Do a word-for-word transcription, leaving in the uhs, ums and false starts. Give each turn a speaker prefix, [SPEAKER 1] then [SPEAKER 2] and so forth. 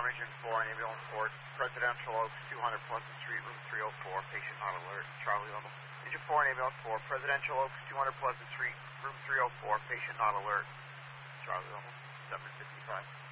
[SPEAKER 1] Tom, Region four, ambulance four, Presidential Oaks, two hundred Pleasant Street, room three oh four, patient not alert, Charlie level. Region four, ambulance four, Presidential Oaks, two hundred Pleasant Street, room three oh four, patient not alert, Charlie level, seven fifty-five.